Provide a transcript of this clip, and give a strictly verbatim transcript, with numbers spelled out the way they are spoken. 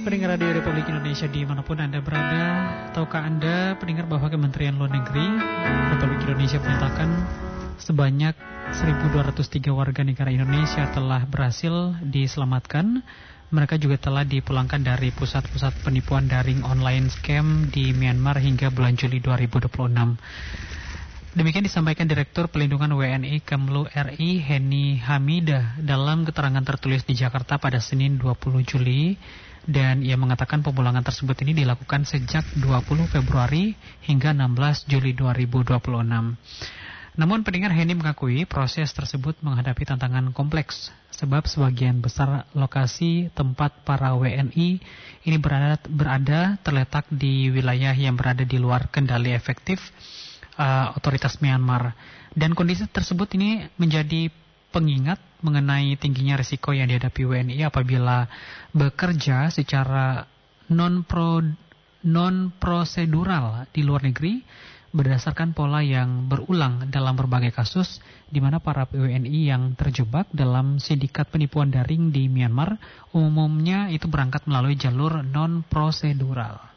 Pendengar Radio Republik Indonesia dimanapun Anda berada, tahukah Anda pendengar bahwa Kementerian Luar Negeri Republik Indonesia menyatakan sebanyak seribu dua ratus tiga warga negara Indonesia telah berhasil diselamatkan. Mereka juga telah dipulangkan dari pusat-pusat penipuan daring online scam di Myanmar hingga bulan Juli dua ribu dua puluh enam. Demikian disampaikan Direktur Pelindungan W N I Kemlu R I Heni Hamidah dalam keterangan tertulis di Jakarta pada Senin dua puluh Juli. Dan ia mengatakan pemulangan tersebut ini dilakukan sejak dua puluh Februari hingga enam belas Juli dua ribu dua puluh enam. Namun pendengar, Heni mengakui proses tersebut menghadapi tantangan kompleks sebab sebagian besar lokasi tempat para W N I ini berada, berada terletak di wilayah yang berada di luar kendali efektif uh, otoritas Myanmar. Dan kondisi tersebut ini menjadi pengingat mengenai tingginya risiko yang dihadapi W N I apabila bekerja secara non-pro, non-prosedural di luar negeri berdasarkan pola yang berulang dalam berbagai kasus di mana para W N I yang terjebak dalam sindikat penipuan daring di Myanmar umumnya itu berangkat melalui jalur non-prosedural.